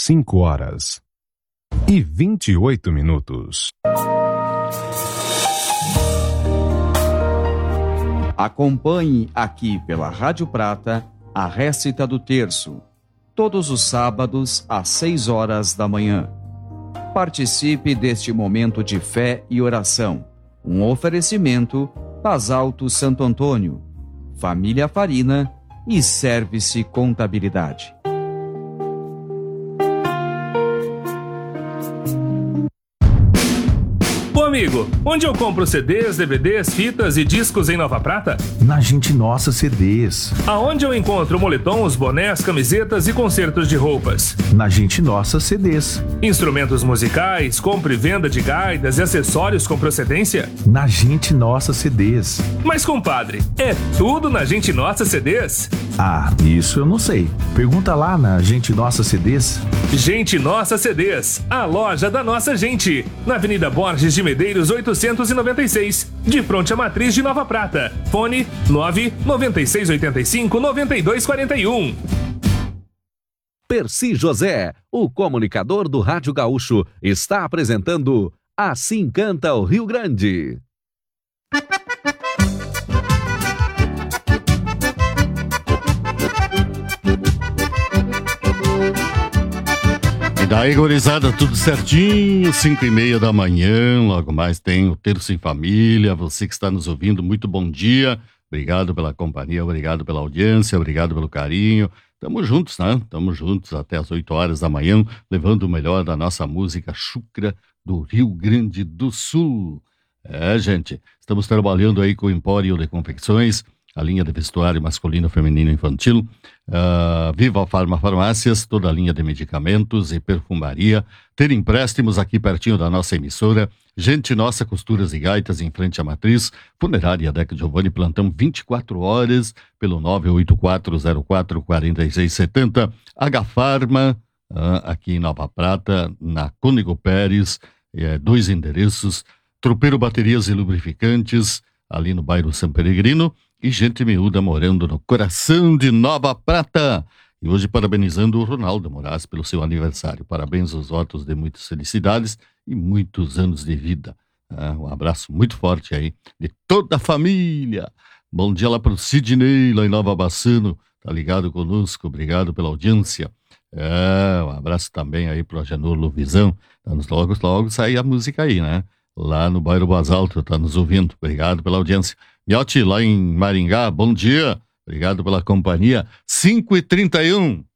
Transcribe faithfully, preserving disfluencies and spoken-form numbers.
cinco horas e vinte e oito minutos. Acompanhe aqui pela Rádio Prata a récita do terço, todos os sábados às seis horas da manhã. Participe deste momento de fé e oração. Um oferecimento Paz Alto Santo Antônio, Família Farina e Service Contabilidade. Ô amigo, onde eu compro C Ds, D V Ds, fitas e discos em Nova Prata? Na Gente Nossa C Ds. Aonde eu encontro moletons, bonés, camisetas e concertos de roupas? Na Gente Nossa C Ds. Instrumentos musicais, compra e venda de gaitas e acessórios com procedência? Na Gente Nossa C Ds. Mas compadre, é tudo na Gente Nossa C Ds? Ah, isso eu não sei. Pergunta lá na Gente Nossa C Ds. Gente Nossa C Ds, a loja da nossa gente. Na Avenida Borges de Medeiros oitocentos e noventa e seis, de fronte à matriz de Nova Prata. Fone nove nove seis oito cinco nove dois quatro um. Percy José, o comunicador do Rádio Gaúcho, está apresentando Assim Canta o Rio Grande. E daí, gurizada, tudo certinho, cinco e meia da manhã, logo mais tem o Terço em Família. Você que está nos ouvindo, muito bom dia, obrigado pela companhia, obrigado pela audiência, obrigado pelo carinho. Tamo juntos, né? Tamo juntos até as oito horas da manhã, levando o melhor da nossa música chucra do Rio Grande do Sul. É, gente, estamos trabalhando aí com o Empório de Confecções, a linha de vestuário masculino, feminino e infantil, uh, Viva Farma Farmácias, toda a linha de medicamentos e perfumaria, ter empréstimos aqui pertinho da nossa emissora, Gente Nossa Costuras e Gaitas em frente à matriz, Funerária Deca Giovanni, plantão vinte e quatro horas pelo nove oito quatro zero quatro quatro seis sete zero, H Farma, uh, aqui em Nova Prata, na Cônigo Pérez, eh, dois endereços, Tropeiro Baterias e Lubrificantes, ali no bairro São Peregrino, e gente miúda morando no coração de Nova Prata. E hoje parabenizando o Ronaldo Moraes pelo seu aniversário. Parabéns aos votos de muitas felicidades e muitos anos de vida. Ah, um abraço muito forte aí de toda a família. Bom dia lá para o Sidney, lá em Nova Bassano. Tá ligado conosco, obrigado pela audiência. É, um abraço também aí para o Agenor Luvisão. Tá nos logo, logo sair a música aí, né? Lá no bairro Basalto, tá nos ouvindo. Obrigado pela audiência. Miotti, lá em Maringá, bom dia. Obrigado pela companhia. cinco e trinta e um.